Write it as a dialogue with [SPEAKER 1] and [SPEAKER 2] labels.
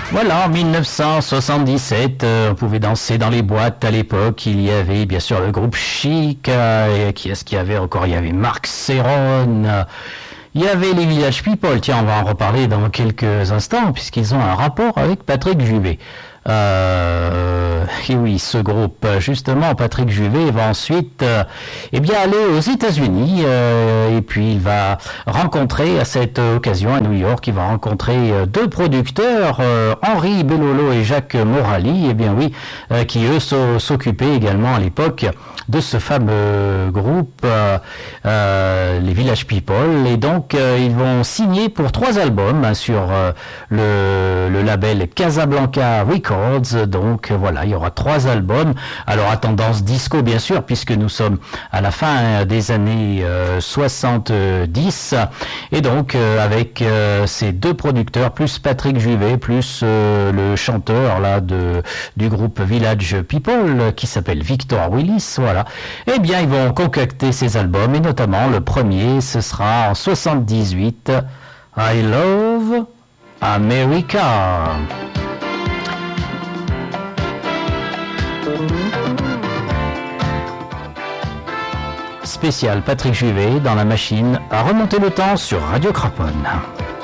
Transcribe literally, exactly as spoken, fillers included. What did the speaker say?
[SPEAKER 1] Voilà, en mille neuf cent soixante-dix-sept, euh, on pouvait danser dans les boîtes à l'époque. Il y avait bien sûr le groupe Chic. Euh, et qui est-ce qu'il y avait encore? Il y avait Marc Serron. euh, il y avait les Village People. Tiens, on va en reparler dans quelques instants puisqu'ils ont un rapport avec Patrick Juvet. Euh, et oui, ce groupe, justement, Patrick Juvet va ensuite, euh, eh bien, aller aux États-Unis euh, et puis il va rencontrer à cette occasion à New York, il va rencontrer euh, deux producteurs, euh, Henri Bellolo et Jacques Morali, eh bien oui, euh, qui eux s'occupaient également à l'époque de ce fameux groupe, euh, euh, les Village People, et donc euh, ils vont signer pour trois albums hein, sur euh, le, le label Casablanca Records. Donc voilà, il y aura trois albums. Alors à tendance disco bien sûr, puisque nous sommes à la fin des années euh, soixante-dix. Et donc euh, avec euh, ces deux producteurs, plus Patrick Juvet, plus euh, le chanteur là de du groupe Village People qui s'appelle Victor Willis. Voilà. Eh bien ils vont concocter ces albums et notamment le premier, ce sera en soixante-dix-huit, I Love America. Spécial Patrick Juvet dans la machine à remonter le temps sur Radio Craponne.